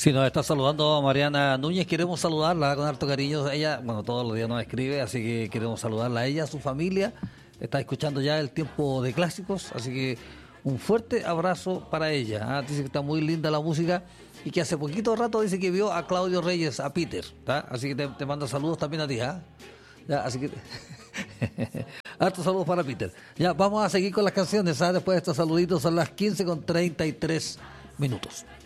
Si nos está saludando Mariana Núñez, queremos saludarla con harto cariño. Ella, bueno, todos los días nos escribe, así que queremos saludarla a ella, a su familia. Está escuchando ya el tiempo de clásicos, así que un fuerte abrazo para ella. Dice que está muy linda la música y que hace poquito rato dice que vio a Claudio Reyes, a Peter. Así que te manda saludos también a ti. Ya, así que hartos saludos para Peter. Ya, vamos a seguir con las canciones. Después de estos saluditos son las 15:33 minutos.